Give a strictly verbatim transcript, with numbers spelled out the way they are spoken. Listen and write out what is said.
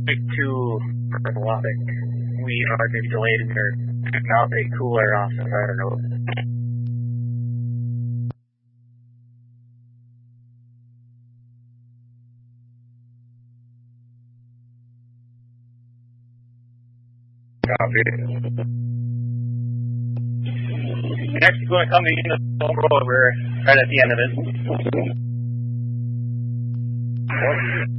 like two melodic. We are maybe delayed and they're not a cooler option, I don't know. Copy. Next is going to come to the end of the road. We're right at the end of it.